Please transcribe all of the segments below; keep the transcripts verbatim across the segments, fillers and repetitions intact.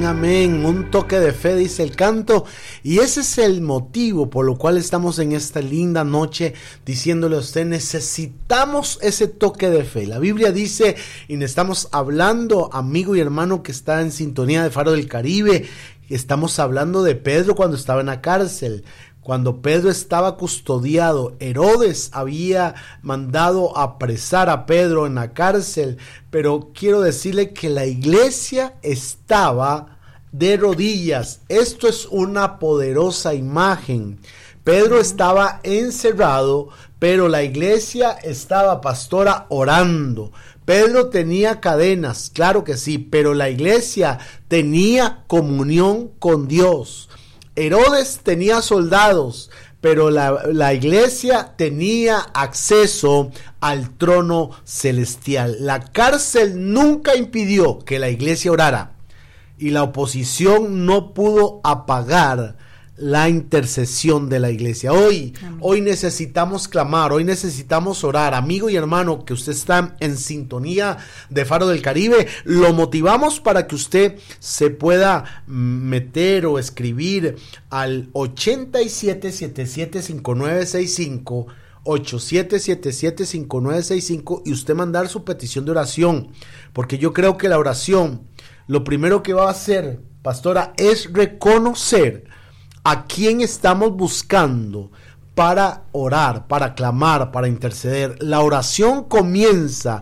amén. Un toque de fe, dice el canto. Y ese es el motivo por lo cual estamos en esta linda noche diciéndole a usted, necesitamos ese toque de fe. La Biblia dice, y estamos hablando, amigo y hermano que está en sintonía de Faro del Caribe, estamos hablando de Pedro cuando estaba en la cárcel. Cuando Pedro estaba custodiado, Herodes había mandado apresar a Pedro en la cárcel, pero quiero decirle que la iglesia estaba de rodillas. Esto es una poderosa imagen. Pedro estaba encerrado, pero la iglesia estaba, pastora, orando. Pedro tenía cadenas, claro que sí, pero la iglesia tenía comunión con Dios. Herodes tenía soldados, pero la, la iglesia tenía acceso al trono celestial. La cárcel nunca impidió que la iglesia orara y la oposición no pudo apagar la intercesión de la iglesia. Hoy, Amén. Hoy necesitamos clamar, hoy necesitamos orar. Amigo y hermano que usted está en sintonía de Faro del Caribe, lo motivamos para que usted se pueda meter o escribir al ochenta y siete setenta y siete cincuenta y nueve sesenta y cinco, ochenta y siete setenta y siete cincuenta y nueve sesenta y cinco y usted mandar su petición de oración, porque yo creo que la oración, lo primero que va a hacer, pastora, es reconocer a quién estamos buscando para orar, para clamar, para interceder. La oración comienza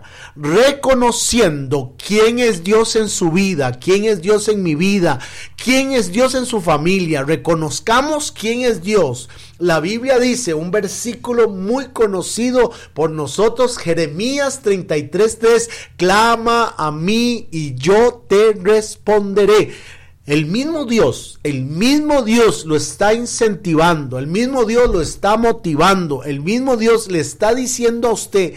reconociendo quién es Dios en su vida, quién es Dios en mi vida, quién es Dios en su familia. Reconozcamos quién es Dios. La Biblia dice, un versículo muy conocido por nosotros, Jeremías treinta y tres tres, clama a mí y yo te responderé. El mismo Dios, el mismo Dios lo está incentivando, el mismo Dios lo está motivando, el mismo Dios le está diciendo a usted,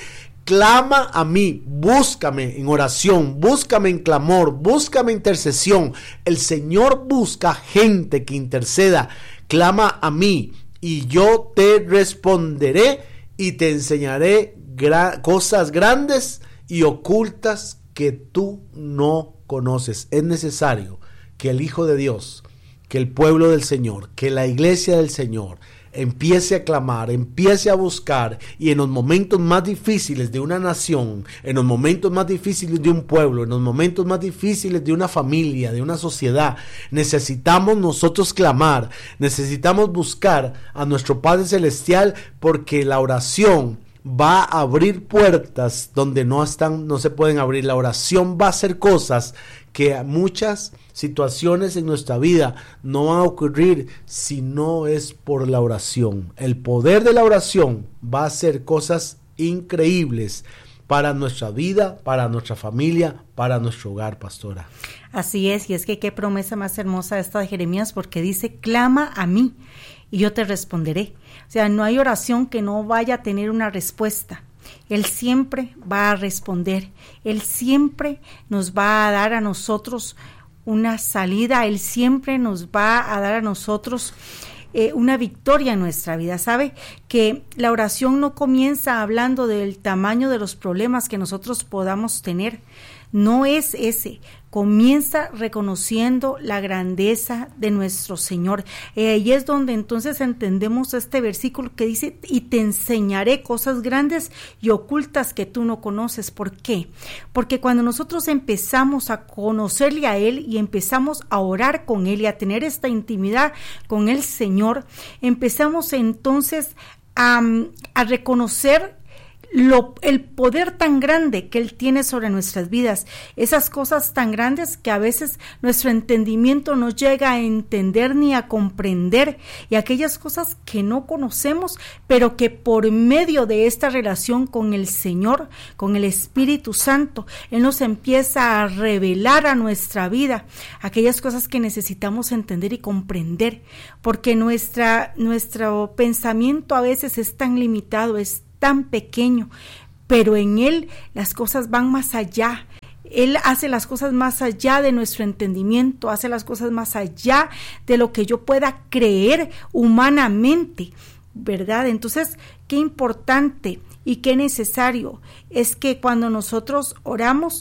clama a mí, búscame en oración, búscame en clamor, búscame en intercesión. El Señor busca gente que interceda, clama a mí y yo te responderé y te enseñaré gra- cosas grandes y ocultas que tú no conoces. Es necesario que el Hijo de Dios, que el pueblo del Señor, que la iglesia del Señor empiece a clamar, empiece a buscar, y en los momentos más difíciles de una nación, en los momentos más difíciles de un pueblo, en los momentos más difíciles de una familia, de una sociedad, necesitamos nosotros clamar, necesitamos buscar a nuestro Padre Celestial, porque la oración va a abrir puertas donde no están, no se pueden abrir. La oración va a hacer cosas que muchas situaciones en nuestra vida no van a ocurrir si no es por la oración. El poder de la oración va a hacer cosas increíbles para nuestra vida, para nuestra familia, para nuestro hogar, pastora. Así es, y es que qué promesa más hermosa esta de Jeremías, porque dice, clama a mí y yo te responderé. O sea, no hay oración que no vaya a tener una respuesta. Él siempre va a responder, Él siempre nos va a dar a nosotros una salida, Él siempre nos va a dar a nosotros eh, una victoria en nuestra vida. ¿Sabe? Que la oración no comienza hablando del tamaño de los problemas que nosotros podamos tener, no es ese. Comienza reconociendo la grandeza de nuestro Señor. Eh, ahí es donde entonces entendemos este versículo que dice, y te enseñaré cosas grandes y ocultas que tú no conoces. ¿Por qué? Porque cuando nosotros empezamos a conocerle a Él y empezamos a orar con Él y a tener esta intimidad con el Señor, empezamos entonces a, a reconocer Lo, el poder tan grande que Él tiene sobre nuestras vidas, esas cosas tan grandes que a veces nuestro entendimiento no llega a entender ni a comprender, y aquellas cosas que no conocemos, pero que por medio de esta relación con el Señor, con el Espíritu Santo, Él nos empieza a revelar a nuestra vida aquellas cosas que necesitamos entender y comprender, porque nuestra, nuestro pensamiento a veces es tan limitado, es tan pequeño, pero en Él las cosas van más allá. Él hace las cosas más allá de nuestro entendimiento, hace las cosas más allá de lo que yo pueda creer humanamente, ¿verdad? Entonces, qué importante y qué necesario es que cuando nosotros oramos,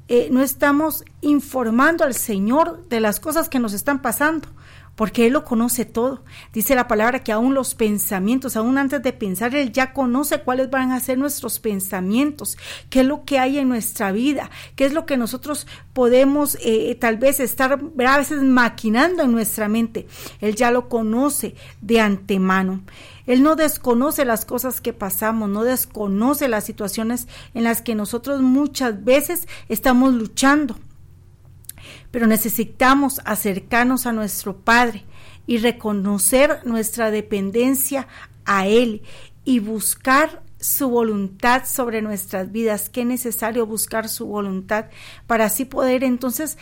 eh, no estamos informando al Señor de las cosas que nos están pasando, porque Él lo conoce todo. Dice la palabra que aún los pensamientos, aún antes de pensar, Él ya conoce cuáles van a ser nuestros pensamientos, qué es lo que hay en nuestra vida, qué es lo que nosotros podemos eh, tal vez estar a veces maquinando en nuestra mente. Él ya lo conoce de antemano. Él no desconoce las cosas que pasamos, no desconoce las situaciones en las que nosotros muchas veces estamos luchando. Pero necesitamos acercarnos a nuestro Padre y reconocer nuestra dependencia a Él y buscar su voluntad sobre nuestras vidas. Qué necesario buscar su voluntad para así poder entonces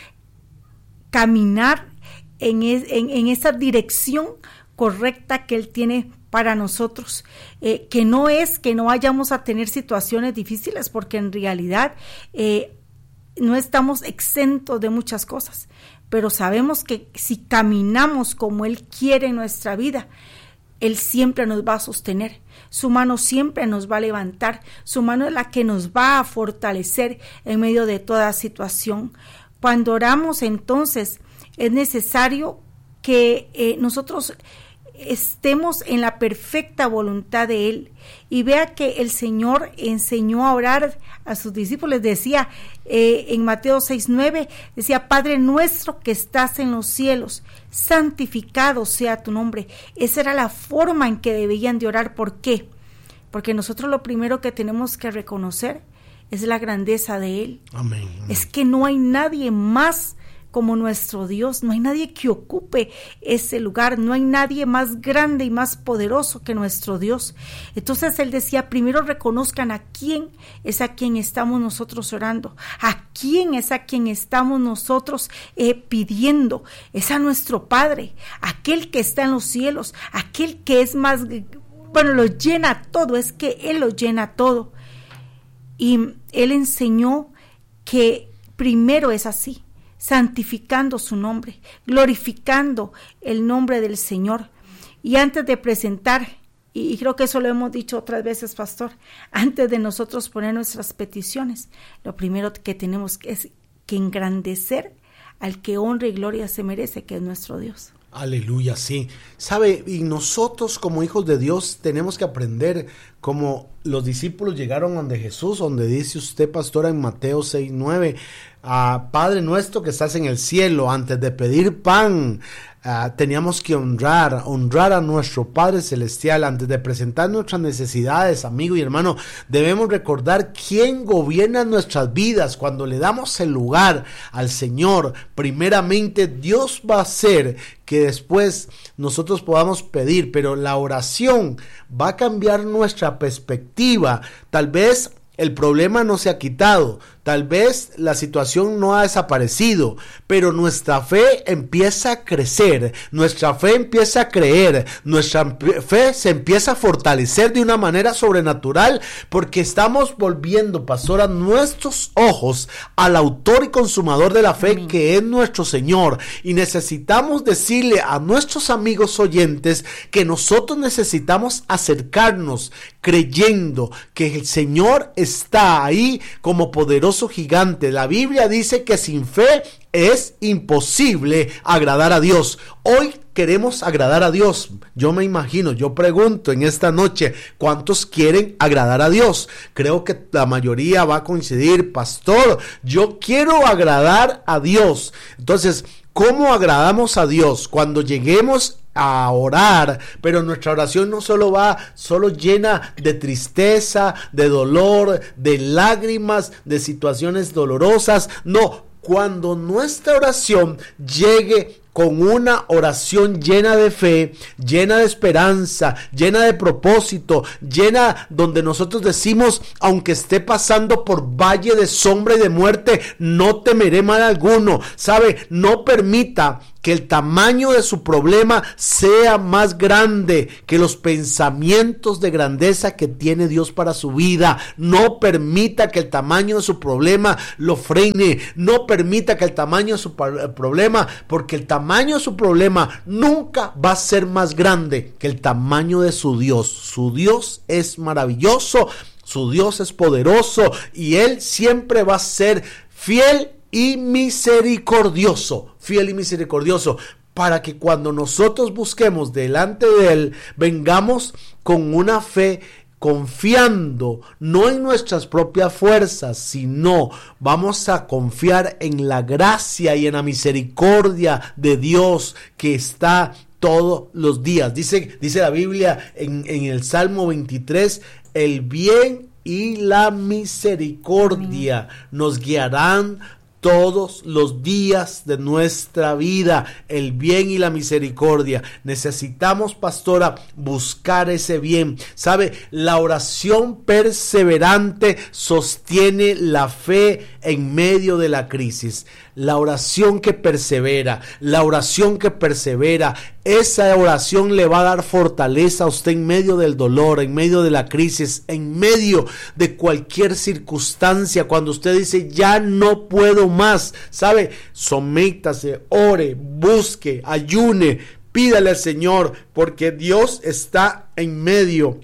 caminar en, es, en, en esa dirección correcta que Él tiene para nosotros, eh, que no es que no vayamos a tener situaciones difíciles, porque en realidad eh, no estamos exentos de muchas cosas, pero sabemos que si caminamos como Él quiere en nuestra vida, Él siempre nos va a sostener, su mano siempre nos va a levantar, su mano es la que nos va a fortalecer en medio de toda situación. Cuando oramos, entonces, es necesario que eh, nosotros estemos en la perfecta voluntad de Él. Y vea que el Señor enseñó a orar a sus discípulos. Decía eh, en Mateo seis nueve, decía: Padre nuestro que estás en los cielos, santificado sea tu nombre. Esa era la forma en que debían de orar. ¿Por qué? Porque nosotros lo primero que tenemos que reconocer es la grandeza de Él. Amén, amén. Es que no hay nadie más como nuestro Dios, no hay nadie que ocupe ese lugar, no hay nadie más grande y más poderoso que nuestro Dios. Entonces Él decía: primero reconozcan a quién es a quien estamos nosotros orando, a quién es a quien estamos nosotros eh, pidiendo. Es a nuestro Padre, aquel que está en los cielos, aquel que es más, bueno, lo llena todo, es que Él lo llena todo. Y Él enseñó que primero es así, santificando su nombre, glorificando el nombre del Señor. Y antes de presentar, y creo que eso lo hemos dicho otras veces, pastor, antes de nosotros poner nuestras peticiones, lo primero que tenemos es que engrandecer al que honra y gloria se merece, que es nuestro Dios. Aleluya, sí. Sabe, y nosotros como hijos de Dios tenemos que aprender como los discípulos llegaron donde Jesús, donde dice usted, pastora, en Mateo seis nueve, ah, Padre nuestro que estás en el cielo, antes de pedir pan, ah, teníamos que honrar, honrar a nuestro Padre Celestial. Antes de presentar nuestras necesidades, amigo y hermano, debemos recordar quién gobierna nuestras vidas. Cuando le damos el lugar al Señor, primeramente Dios va a hacer que después nosotros podamos pedir, pero la oración va a cambiar nuestra perspectiva. Tal vez el problema no se ha quitado, tal vez la situación no ha desaparecido, pero nuestra fe empieza a crecer, nuestra fe empieza a creer, nuestra fe se empieza a fortalecer de una manera sobrenatural, porque estamos volviendo, pastora, nuestros ojos al autor y consumador de la fe, Amén, que es nuestro Señor. Y necesitamos decirle a nuestros amigos oyentes que nosotros necesitamos acercarnos creyendo que el Señor está ahí como poderoso gigante. La Biblia dice que sin fe es imposible agradar a Dios. Hoy queremos agradar a Dios. Yo me imagino, yo pregunto en esta noche, ¿cuántos quieren agradar a Dios? Creo que la mayoría va a coincidir, pastor, yo quiero agradar a Dios. Entonces, ¿cómo agradamos a Dios? Cuando lleguemos a orar, pero nuestra oración no solo va, solo llena de tristeza, de dolor, de lágrimas, de situaciones dolorosas. No, cuando nuestra oración llegue con una oración llena de fe, llena de esperanza, llena de propósito, llena donde nosotros decimos, aunque esté pasando por valle de sombra y de muerte, no temeré mal alguno. ¿Sabe? No permita que el tamaño de su problema sea más grande que los pensamientos de grandeza que tiene Dios para su vida. No permita que el tamaño de su problema lo frene. No permita que el tamaño de su problema, porque el tamaño de su problema nunca va a ser más grande que el tamaño de su Dios. Su Dios es maravilloso, su Dios es poderoso y Él siempre va a ser fiel y misericordioso, fiel y misericordioso, para que cuando nosotros busquemos delante de Él, vengamos con una fe confiando no en nuestras propias fuerzas, sino vamos a confiar en la gracia y en la misericordia de Dios que está todos los días. Dice, dice la Biblia en, en el Salmo veintitrés, el bien y la misericordia nos guiarán todos los días de nuestra vida, el bien y la misericordia. Necesitamos, pastora, buscar ese bien. ¿Sabe? La oración perseverante sostiene la fe en medio de la crisis. La oración que persevera, la oración que persevera, esa oración le va a dar fortaleza a usted en medio del dolor, en medio de la crisis, en medio de cualquier circunstancia. Cuando usted dice, ya no puedo más, ¿sabe? Sométase, ore, busque, ayune, pídale al Señor, porque Dios está en medio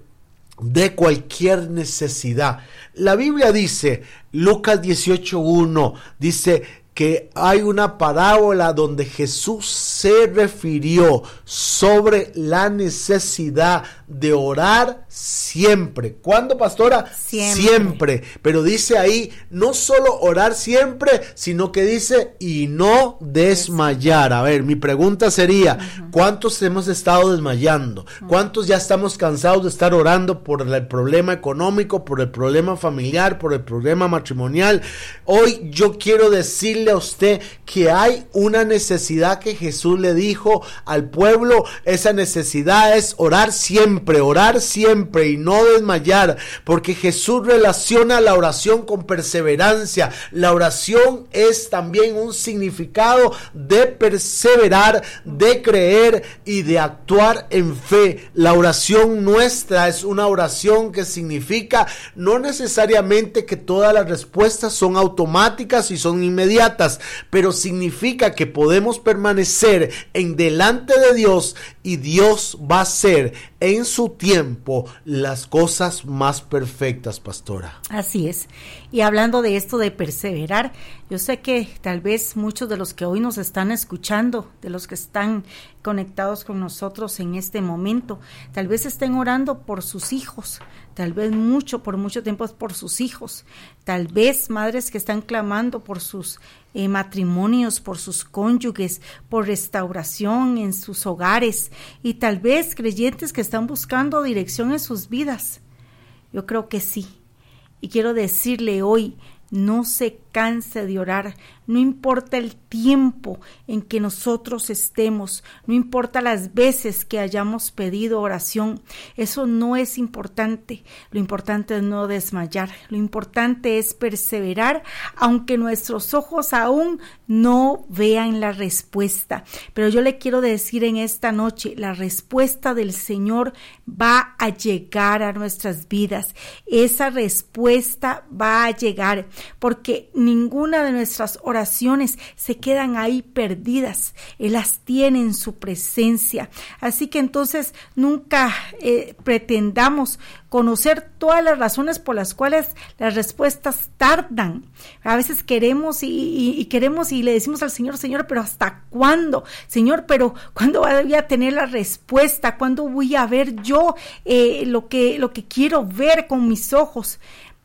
de cualquier necesidad. La Biblia dice, Lucas dieciocho uno, dice que hay una parábola donde Jesús se refirió sobre la necesidad de orar siempre. ¿Cuándo, pastora? Siempre. Siempre. Pero dice ahí, no solo orar siempre, sino que dice, y no desmayar. A ver, mi pregunta sería, uh-huh. ¿cuántos hemos estado desmayando? ¿Cuántos ya estamos cansados de estar orando por el problema económico, por el problema familiar, por el problema matrimonial? Hoy yo quiero decirle a usted que hay una necesidad que Jesús le dijo al pueblo. Esa necesidad es orar siempre, orar siempre y no desmayar, porque Jesús relaciona la oración con perseverancia. La oración es también un significado de perseverar, de creer y de actuar en fe. La oración nuestra es una oración que significa no necesariamente que todas las respuestas son automáticas y son inmediatas, pero significa que podemos permanecer en delante de Dios y Dios va a hacer en su tiempo las cosas más perfectas, pastora. Así es. Y hablando de esto de perseverar, yo sé que tal vez muchos de los que hoy nos están escuchando, de los que están conectados con nosotros en este momento, tal vez estén orando por sus hijos, tal vez mucho, por mucho tiempo por sus hijos, tal vez madres que están clamando por sus eh, matrimonios, por sus cónyuges, por restauración en sus hogares, y tal vez creyentes que están buscando dirección en sus vidas. Yo creo que sí. Y quiero decirle hoy, no se canse de orar, no importa el tiempo en que nosotros estemos, no importa las veces que hayamos pedido oración, eso no es importante. Lo importante es no desmayar, lo importante es perseverar, aunque nuestros ojos aún no vean la respuesta. Pero yo le quiero decir en esta noche, la respuesta del Señor va a llegar a nuestras vidas, esa respuesta va a llegar, porque ninguna de nuestras oraciones se quedan ahí perdidas. Él las tiene en su presencia. Así que entonces nunca eh, pretendamos conocer todas las razones por las cuales las respuestas tardan. A veces queremos y, y, y queremos y le decimos al Señor, Señor, pero ¿hasta cuándo? Señor, pero ¿cuándo voy a tener la respuesta? ¿Cuándo voy a ver yo eh, lo que, lo que quiero ver con mis ojos?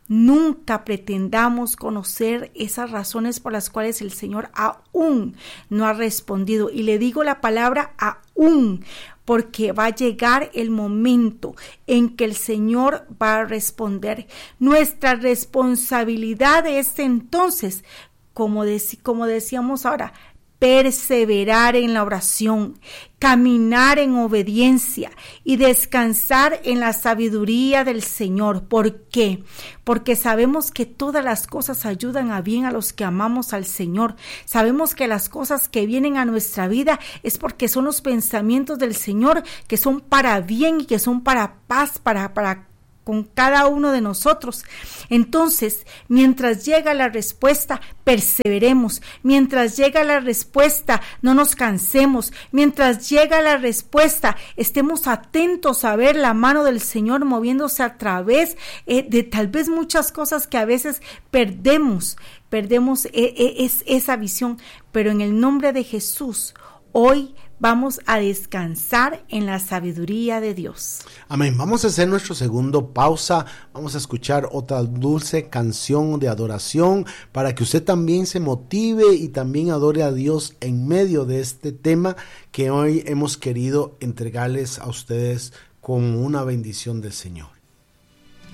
Nunca pretendamos conocer esas razones por las cuales el Señor aún no ha respondido. Y le digo la palabra aún, porque va a llegar el momento en que el Señor va a responder. Nuestra responsabilidad es entonces, como, dec- como decíamos ahora, perseverar en la oración, caminar en obediencia y descansar en la sabiduría del Señor. ¿Por qué? Porque sabemos que todas las cosas ayudan a bien a los que amamos al Señor. Sabemos que las cosas que vienen a nuestra vida es porque son los pensamientos del Señor, que son para bien y que son para paz, para, para con cada uno de nosotros. Entonces, mientras llega la respuesta, perseveremos. Mientras llega la respuesta, no nos cansemos. Mientras llega la respuesta, estemos atentos a ver la mano del Señor moviéndose a través eh, de tal vez muchas cosas que a veces perdemos, perdemos eh, eh, es, esa visión. Pero en el nombre de Jesús, hoy vamos a descansar en la sabiduría de Dios. Amén. Vamos a hacer nuestro segundo pausa. Vamos a escuchar otra dulce canción de adoración para que usted también se motive y también adore a Dios en medio de este tema que hoy hemos querido entregarles a ustedes como una bendición del Señor.